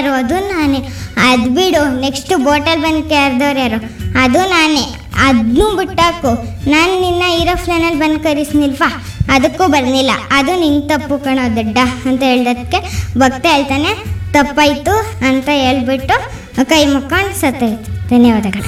ಯಾರು, ಅದು ನಾನೇ. ಅದು ಬಿಡು, ನೆಕ್ಸ್ಟ್ ಬೋಟಲ್ ಬಂದು ಕರೆದವ್ರು ಯಾರು, ಅದು ನಾನೇ. ಅದನ್ನೂ ಬಿಟ್ಟಾಕು. ನಾನು ನಿನ್ನ ಏರೋಪ್ಲೇನಲ್ಲಿ ಬಂದು ಕರೆಸ್ನಿಲ್ವಾ, ಅದಕ್ಕೂ ಬರ್ನಿಲ್ಲ, ಅದು ನಿನ್ನ ತಪ್ಪು ಕಣೋ ದಡ್ಡ ಅಂತ ಹೇಳ್ದಕ್ಕೆ ಭಕ್ತ ಹೇಳ್ತಾನೆ, ತಪ್ಪಾಯಿತು ಅಂತ ಹೇಳ್ಬಿಟ್ಟು ಕೈ ಮುಕ್ಕೊಂಡು ಸತ್ತೋಯ್ತು. ಧನ್ಯವಾದಗಳು.